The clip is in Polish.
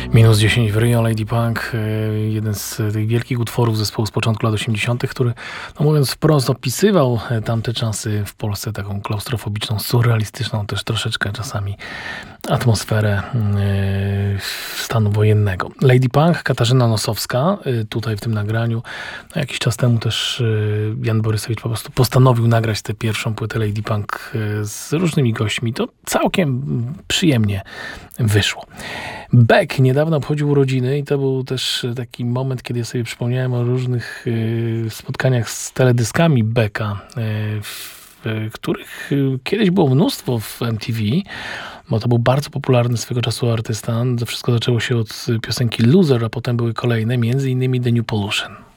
-10 w Rio, Lady Punk, jeden z tych wielkich utworów zespołu z początku lat 80., który, no mówiąc wprost, opisywał tamte czasy w Polsce, taką klaustrofobiczną, surrealistyczną też troszeczkę czasami atmosferę stanu wojennego. Lady Punk, Katarzyna Nosowska, tutaj w tym nagraniu. Jakiś czas temu też Jan Borysowicz po prostu postanowił nagrać tę pierwszą płytę Lady Punk z różnymi gośćmi. To całkiem przyjemnie wyszło. Beck niedawno obchodził urodziny i to był też taki moment, kiedy ja sobie przypomniałem o różnych spotkaniach z teledyskami Becka, których kiedyś było mnóstwo w MTV, bo to był bardzo popularny swego czasu artysta. To wszystko zaczęło się od piosenki Loser, a potem były kolejne, między innymi The New Pollution.